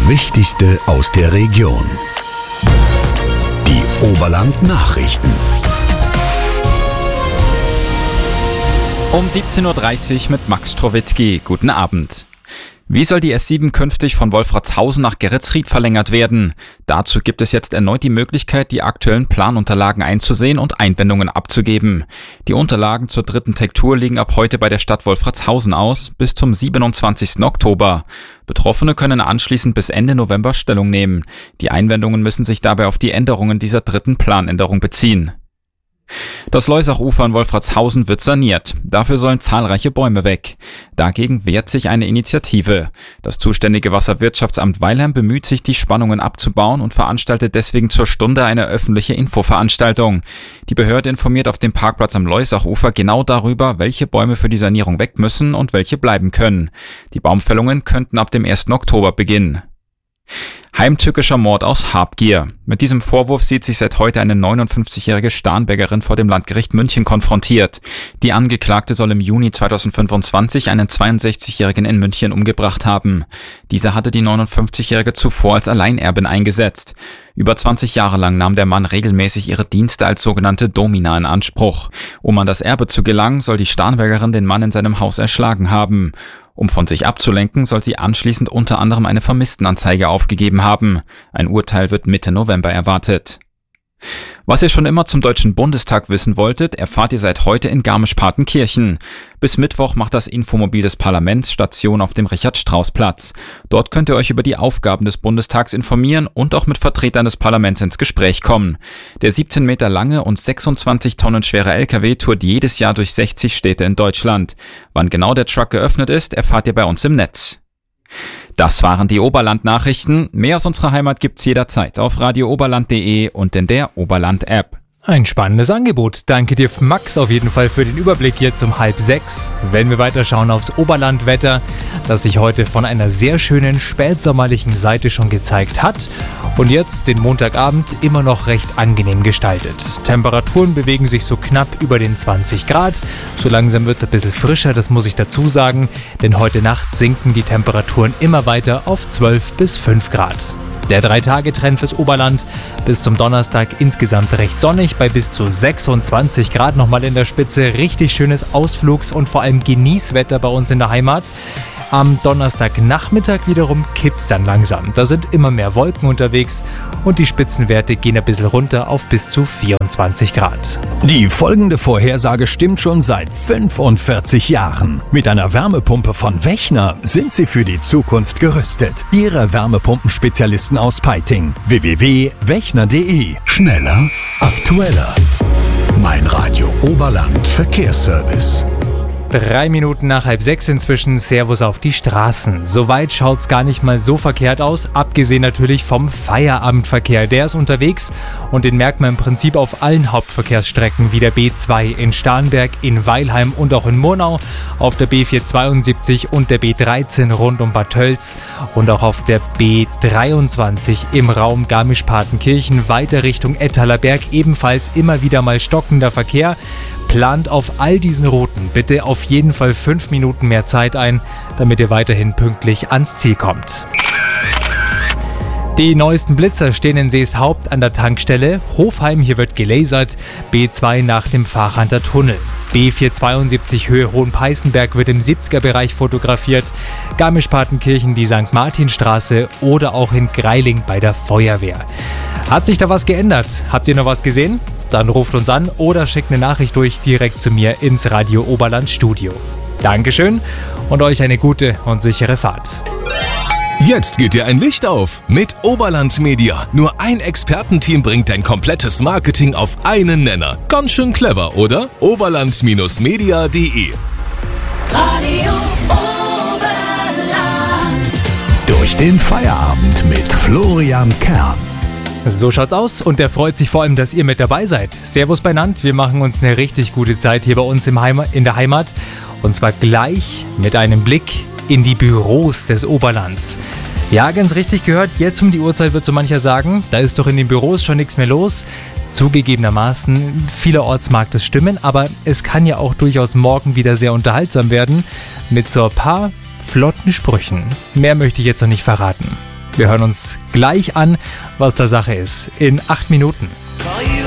Wichtigste aus der Region. Die Oberland-Nachrichten. Um 17.30 Uhr mit Max Strowitzki. Guten Abend. Wie soll die S7 künftig von Wolfratshausen nach Geretsried verlängert werden? Dazu gibt es jetzt erneut die Möglichkeit, die aktuellen Planunterlagen einzusehen und Einwendungen abzugeben. Die Unterlagen zur dritten Tektur liegen ab heute bei der Stadt Wolfratshausen aus, bis zum 27. Oktober. Betroffene können anschließend bis Ende November Stellung nehmen. Die Einwendungen müssen sich dabei auf die Änderungen dieser dritten Planänderung beziehen. Das Leusachufer in Wolfratshausen wird saniert. Dafür sollen zahlreiche Bäume weg. Dagegen wehrt sich eine Initiative. Das zuständige Wasserwirtschaftsamt Weilheim bemüht sich, die Spannungen abzubauen und veranstaltet deswegen zur Stunde eine öffentliche Infoveranstaltung. Die Behörde informiert auf dem Parkplatz am Leusachufer genau darüber, welche Bäume für die Sanierung weg müssen und welche bleiben können. Die Baumfällungen könnten ab dem 1. Oktober beginnen. Heimtückischer Mord aus Habgier. Mit diesem Vorwurf sieht sich seit heute eine 59-jährige Starnbergerin vor dem Landgericht München konfrontiert. Die Angeklagte soll im Juni 2025 einen 62-jährigen in München umgebracht haben. Dieser hatte die 59-jährige zuvor als Alleinerbin eingesetzt. Über 20 Jahre lang nahm der Mann regelmäßig ihre Dienste als sogenannte Domina in Anspruch. Um an das Erbe zu gelangen, soll die Starnbergerin den Mann in seinem Haus erschlagen haben. Um von sich abzulenken, soll sie anschließend unter anderem eine Vermisstenanzeige aufgegeben haben. Ein Urteil wird Mitte November erwartet. Was ihr schon immer zum Deutschen Bundestag wissen wolltet, erfahrt ihr seit heute in Garmisch-Partenkirchen. Bis Mittwoch macht das Infomobil des Parlaments Station auf dem Richard-Strauß-Platz. Dort könnt ihr euch über die Aufgaben des Bundestags informieren und auch mit Vertretern des Parlaments ins Gespräch kommen. Der 17 Meter lange und 26 Tonnen schwere LKW tourt jedes Jahr durch 60 Städte in Deutschland. Wann genau der Truck geöffnet ist, erfahrt ihr bei uns im Netz. Das waren die Oberland-Nachrichten. Mehr aus unserer Heimat gibt's jederzeit auf radiooberland.de und in der Oberland-App. Ein spannendes Angebot. Danke dir, Max, auf jeden Fall für den Überblick jetzt um 5:30. Wenn wir weiterschauen aufs Oberlandwetter, das sich heute von einer sehr schönen spätsommerlichen Seite schon gezeigt hat und jetzt den Montagabend immer noch recht angenehm gestaltet. Temperaturen bewegen sich so knapp über den 20 Grad. So langsam wird es ein bisschen frischer, das muss ich dazu sagen, denn heute Nacht sinken die Temperaturen immer weiter auf 12 bis 5 Grad. Der 3-Tage-Trend fürs Oberland bis zum Donnerstag insgesamt recht sonnig, bei bis zu 26 Grad nochmal in der Spitze. Richtig schönes Ausflugs- und vor allem Genießwetter bei uns in der Heimat. Am Donnerstagnachmittag wiederum kippt's dann langsam. Da sind immer mehr Wolken unterwegs und die Spitzenwerte gehen ein bisschen runter auf bis zu 24 Grad. Die folgende Vorhersage stimmt schon seit 45 Jahren. Mit einer Wärmepumpe von Wechner sind Sie für die Zukunft gerüstet. Ihre Wärmepumpenspezialisten aus Peiting. www.wechner.de. Schneller, aktueller. Mein Radio Oberland Verkehrsservice. 3 Minuten nach 5:30 inzwischen. Servus auf die Straßen. Soweit schaut's gar nicht mal so verkehrt aus, abgesehen natürlich vom Feierabendverkehr. Der ist unterwegs und den merkt man im Prinzip auf allen Hauptverkehrsstrecken wie der B2 in Starnberg, in Weilheim und auch in Murnau, auf der B472 und der B13 rund um Bad Tölz und auch auf der B23 im Raum Garmisch-Partenkirchen weiter Richtung Ettaler Berg ebenfalls immer wieder mal stockender Verkehr. Plant auf all diesen Routen bitte auf jeden Fall 5 Minuten mehr Zeit ein, damit ihr weiterhin pünktlich ans Ziel kommt. Die neuesten Blitzer stehen in Seeshaupt an der Tankstelle. Hofheim, hier wird gelasert. B2 nach dem Fahrhanter Tunnel. B472 Höhe Hohenpeißenberg wird im 70er-Bereich fotografiert. Garmisch-Partenkirchen die St. Martinstraße oder auch in Greiling bei der Feuerwehr. Hat sich da was geändert? Habt ihr noch was gesehen? Dann ruft uns an oder schickt eine Nachricht durch direkt zu mir ins Radio Oberland Studio. Dankeschön und euch eine gute und sichere Fahrt. Jetzt geht dir ein Licht auf mit Oberland Media. Nur ein Expertenteam bringt dein komplettes Marketing auf einen Nenner. Ganz schön clever, oder? Oberland-media.de. Radio Oberland. Durch den Feierabend mit Florian Kern. So schaut's aus und der freut sich vor allem, dass ihr mit dabei seid. Servus beinannt, wir machen uns eine richtig gute Zeit hier bei uns in der Heimat. Und zwar gleich mit einem Blick in die Büros des Oberlands. Ja, ganz richtig gehört, jetzt um die Uhrzeit wird so mancher sagen, da ist doch in den Büros schon nichts mehr los. Zugegebenermaßen, vielerorts mag das stimmen, aber es kann ja auch durchaus morgen wieder sehr unterhaltsam werden mit so ein paar flotten Sprüchen. Mehr möchte ich jetzt noch nicht verraten. Wir hören uns gleich an, was da Sache ist. In 8 Minuten. Call you